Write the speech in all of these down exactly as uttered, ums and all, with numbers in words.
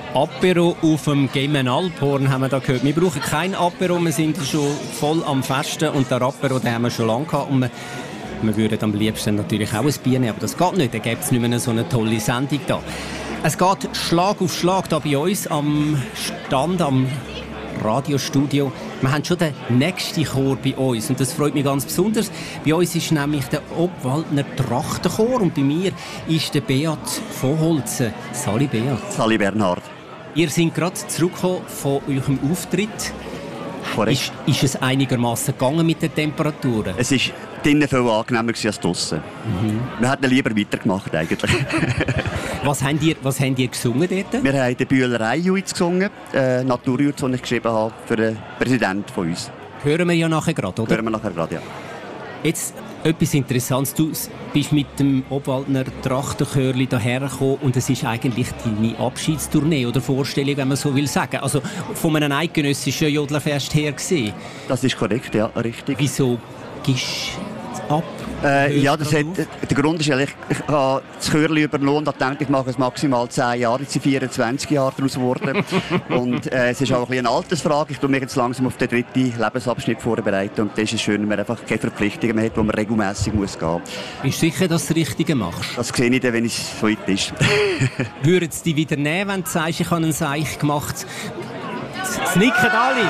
Apero auf dem Gehmen Alphorn haben wir da gehört. Wir brauchen kein Apero, wir sind schon voll am Festen und der Apero, den haben wir schon lange gehabt. Und wir, wir würden am liebsten natürlich auch ein Bier nehmen, aber das geht nicht, dann gäbe es nicht mehr so eine tolle Sendung da. Es geht Schlag auf Schlag da bei uns am Stand, am Radiostudio. Wir haben schon den nächsten Chor bei uns und das freut mich ganz besonders. Bei uns ist nämlich der Obwaldner Trachtenchor und bei mir ist der Beat von Holzen. Sali Beat. Sali Bernhard. Ihr seid gerade zurückgekommen von eurem Auftritt. Ist, ist es einigermaßen gegangen mit den Temperaturen? Es ist drinnen viel angenehmer als draussen. Mhm. Wir hätten lieber weitergemacht eigentlich. was, habt ihr, was habt ihr gesungen dort? Wir haben den Bühlerei-Juiz gesungen, äh, Naturjuiz, den ich geschrieben habe für den Präsidenten von uns. Hören wir ja nachher gerade, oder? Hören wir nachher gerade, ja. Jetzt etwas Interessantes. Du bist mit dem Obwaldner Trachtenchörli dahergekommen und es ist eigentlich deine Abschiedstournee oder Vorstellung, wenn man so will sagen. Also von einem eidgenössischen Jodlerfest her gesehen. Das ist korrekt, ja, richtig. Wieso gehst du ab? Äh, ja, das hat, der Grund ist eigentlich, ich habe das Chörli übernommen und dachte, ich mache es maximal zehn Jahre, jetzt sind vierundzwanzig Jahre daraus geworden. Und äh, es ist auch ein bisschen eine Altersfrage. Ich tue mich jetzt langsam auf den dritten Lebensabschnitt vorbereiten und das ist schön, wenn man einfach keine Verpflichtungen mehr hat, wo man regelmässig muss gehen. Bist du sicher, dass du das Richtige machst? Das sehe ich dann, wenn es so weit ist. Würden sie dich wieder nehmen, wenn du sagst, ich habe einen Seich gemacht? Es nicken alle!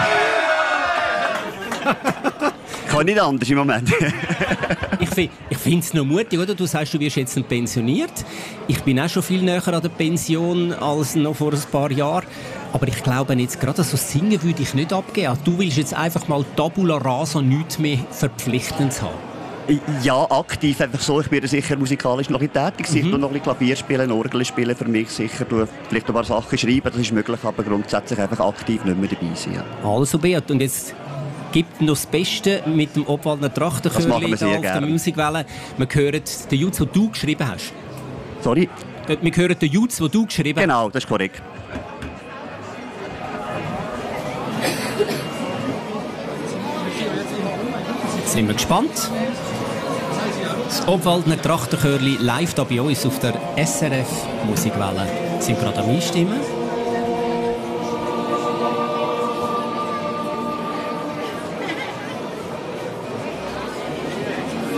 Kann nicht anders im Moment. ich ich finde es noch mutig, oder? Du sagst, du wirst jetzt pensioniert. Ich bin auch schon viel näher an der Pension als noch vor ein paar Jahren. Aber ich glaube jetzt gerade so Singen würde ich nicht abgeben. Du willst jetzt einfach mal Tabula Rasa nichts mehr Verpflichtendes haben. Ja, aktiv einfach so. Ich bin sicher musikalisch noch tätig. Mhm. Ich tue noch ein bisschen Klavier spielen, Orgel spielen für mich sicher. Du vielleicht ein paar Sachen schreiben, das ist möglich, aber grundsätzlich einfach aktiv nicht mehr dabei sein. Ja. Also Beat, und jetzt gibt noch das Beste mit dem Obwaldner Trachtenchörli auf gerne. Der Musikwelle. Wir hören den Jutz, den du geschrieben hast. Sorry? Wir hören den Jutz, den du geschrieben hast. Genau, das ist korrekt. Sind wir gespannt? Das Obwaldner Trachtenchörli live da bei uns auf der S R F Musikwelle. Sind gerade am Einstimmen.